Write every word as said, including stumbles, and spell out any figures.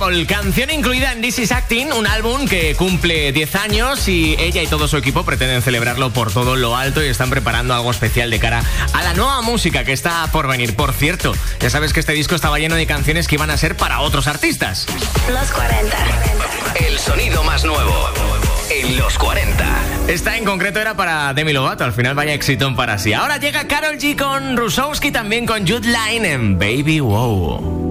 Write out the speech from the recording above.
Canción incluida en This Is Acting, un álbum que cumple diez años y ella y todo su equipo pretenden celebrarlo por todo lo alto y están preparando algo especial de cara a la nueva música que está por venir. Por cierto, ya sabes que este disco estaba lleno de canciones que iban a ser para otros artistas. Los cuarenta. El sonido más nuevo en los cuarenta. Esta en concreto era para Demi Lovato, al final vaya éxito para sí. Ahora llega Karol G con Rusowski, también con Jude Line en Baby Wow.